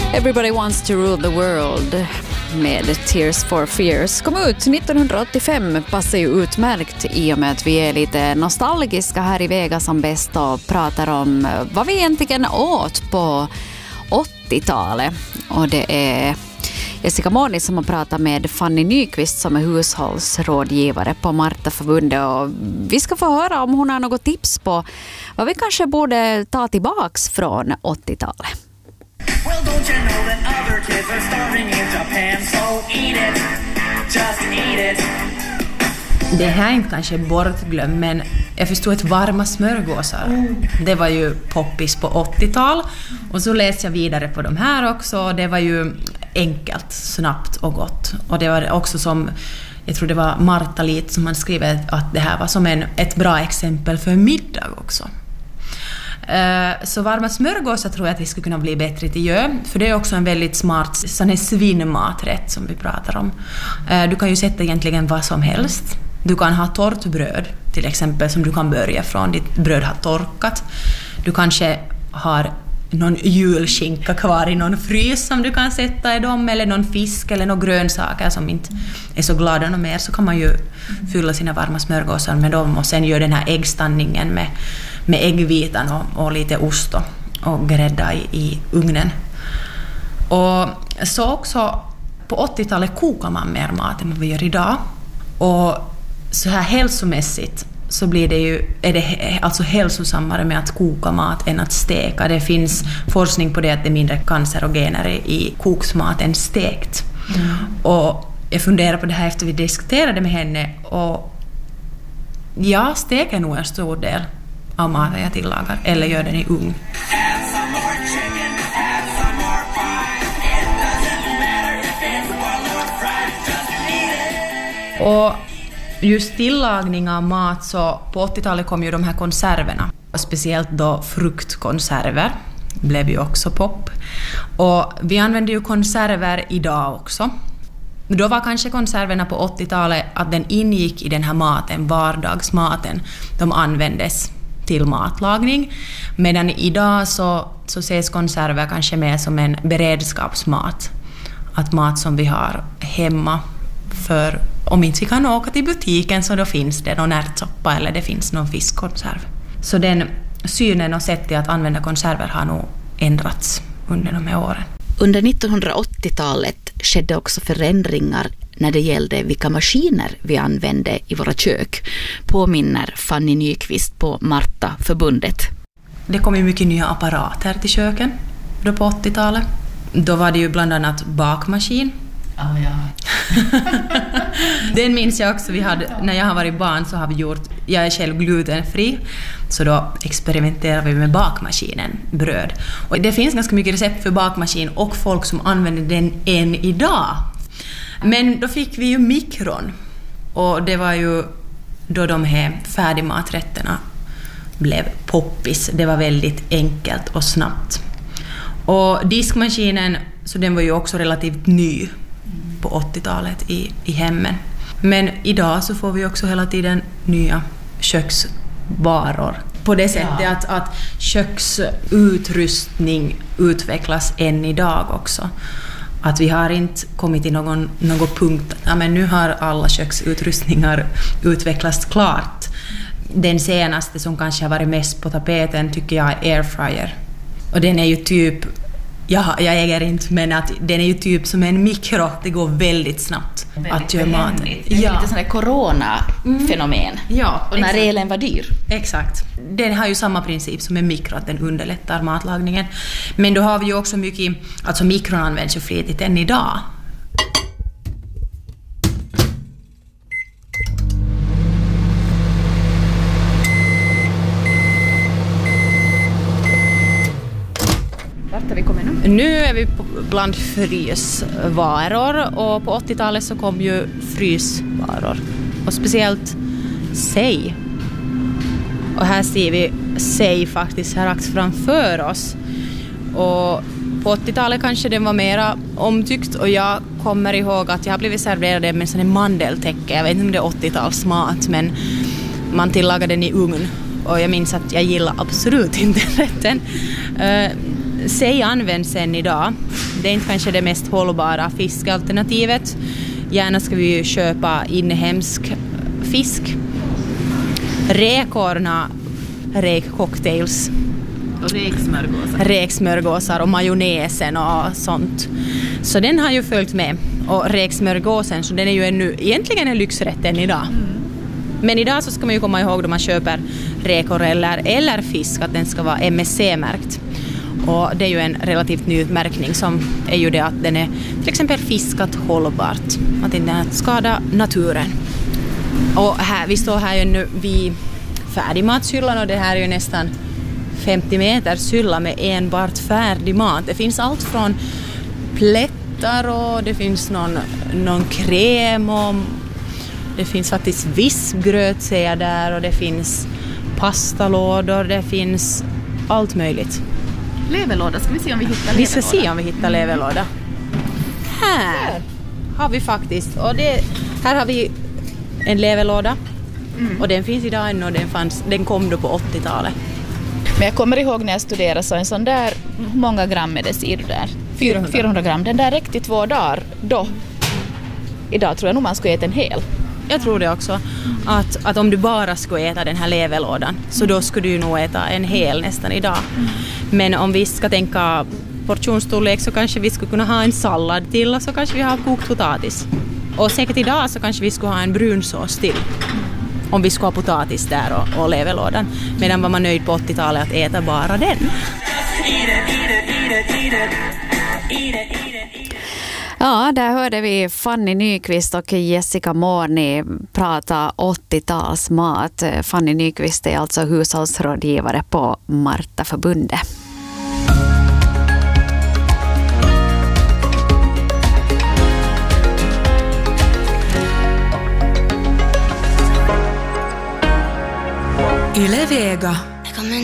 Everybody Wants to Rule the World med Tears for Fears kom ut 1985, passar ju utmärkt i och med att vi är lite nostalgiska här i Vega som bäst och pratar om vad vi egentligen åt på 80-talet. Och det är Jessica Mårni som har pratat med Fanny Nyqvist som är hushållsrådgivare på Martaförbundet, och vi ska få höra om hon har något tips på vad vi kanske borde ta tillbaks från 80-talet. Well, don't you know that other kids are starving in Japan, so eat it, just eat it. Det här är inte kanske bortglömt, men jag förstod att varma smörgåsar, det var ju poppis på 80-tal. Och så läste jag vidare på de här också. Det var ju enkelt, snabbt och gott. Och det var också som, jag tror det var Marta Lit som man skrev att det här var som ett bra exempel för middag också. Så varma smörgåsar tror jag att vi skulle kunna bli bättre till för det är också en väldigt smart sån här svinmaträtt som vi pratar om. Du kan ju sätta egentligen vad som helst. Du kan ha torrt bröd till exempel som du kan börja från, ditt bröd har torkat. Du kanske har någon julskinka kvar i någon frys som du kan sätta i dem, eller någon fisk eller några grönsaker som inte är så glada och mer, så kan man ju fylla sina varma smörgåsar med dem och sen gör den här äggstanningen med äggvitan och lite ost och grädda i ugnen. Och så också på 80-talet kokar man mer mat än vad vi gör idag. Och så här hälsomässigt så är det alltså hälsosammare med att koka mat än att steka. Det finns forskning på det att det är mindre cancerogener i koksmat än stekt. Och jag funderar på det här efter vi diskuterade med henne, och jag steker nog en stor del av maten jag tillagar eller gör den i ugn. Och just tillagning av mat, så på 80-talet kom ju de här konserverna. Och speciellt då fruktkonserver blev ju också pop. Och vi använder ju konserver idag också. Då var kanske konserverna på 80-talet att den ingick i den här maten, vardagsmaten. De användes till matlagning. Medan idag så ses konserver kanske mer som en beredskapsmat. Att mat som vi har hemma, för om inte vi kan åka till butiken så då finns det någon ärtsoppa eller det finns någon fiskkonserv. Så den synen och sättet att använda konserver har nog ändrats under de här åren. Under 1980-talet skedde också förändringar när det gällde vilka maskiner vi använde i våra kök, påminner Fanny Nyqvist på Martaförbundet. Det kom ju mycket nya apparater till köken då på 80-talet. Då var det ju bland annat bakmaskin. Den minns jag också, vi hade, när jag har varit barn så har vi jag är själv glutenfri, så då experimenterar vi med bakmaskinen, bröd. Och det finns ganska mycket recept för bakmaskin och folk som använder den än idag. Men då fick vi ju mikron, och det var ju då de här färdigmaträtterna blev poppis. Det var väldigt enkelt och snabbt. Och diskmaskinen, så den var ju också relativt ny på 80-talet i hemmen. Men idag så får vi också hela tiden nya köksvaror. På det sättet att köksutrustning utvecklas än idag också. Att vi har inte kommit till någon punkt men nu har alla köksutrustningar utvecklats klart. Den senaste som kanske har varit mest på tapeten tycker jag är airfryer. Och den är ju typ, jag äger inte, men att den är ju typ som en mikro. Det går väldigt snabbt att göra mat. Det är lite sån här corona-fenomen. Ja, och när elen var dyr. Exakt. Den har ju samma princip som en mikro, att den underlättar matlagningen. Men då har vi ju också mycket, alltså mikron används ju flitigt än idag. Nu är vi bland frysvaror, och på 80-talet så kom ju frysvaror. Och speciellt sej. Och här ser vi sej faktiskt här rakt framför oss. Och på 80-talet kanske den var mera omtyckt, och jag kommer ihåg att jag har blivit serverad med sån här mandeltäcke. Jag vet inte om det är 80-talsmat, men man tillagade den i ugn. Och jag minns att jag gillar absolut inte rätten. Säg används än idag. Det är inte kanske det mest hållbara fiskalternativet. Gärna ska vi ju köpa inhemsk fisk. Räkorna, räkcocktails. Och Räksmörgåsar och majonnäsen och sånt. Så den har ju följt med. Och räksmörgåsen, så den är ju egentligen en lyxrätt än idag. Men idag så ska man ju komma ihåg då man köper räkor eller fisk att den ska vara MSC-märkt. Och det är ju en relativt ny märkning som är ju det att den är till exempel fiskat hållbart. Att den inte skadar naturen. Och här, vi står här ju nu vid färdigmatshyllan och det här är ju nästan 50 meter hylla med enbart färdig mat. Det finns allt från plättar och det finns någon kräm och det finns faktiskt vispgröt ser jag där och det finns pastalådor, det finns allt möjligt. Leverlåda, ska vi se om vi hittar leverlåda? Vi ska se om vi hittar leverlåda. Här har vi faktiskt, och här har vi en leverlåda och den finns idag ännu och den kom då på 80-talet. Men jag kommer ihåg när jag studerade så en sån där, hur många gram är det sidor där? 400 gram. Den där räckte 2 dagar då. Idag tror jag nog man skulle äta en hel. Jag tror det också. Att om du bara skulle äta den här leverlådan så då skulle du nog äta en hel nästan idag. Men om vi ska tänka portionsstorlek så kanske vi skulle kunna ha en sallad till och så kanske vi har kokt potatis. Och säkert idag så kanske vi skulle ha en brunsås till. Om vi ska ha potatis där och leverlådan. Medan var man nöjd på 80-talet att äta bara den. Ja, där hörde vi Fanny Nyqvist och Jessica Morni prata 80-talsmat. Fanny Nyqvist är alltså hushållsrådgivare på Martaförbundet. Yle Vega.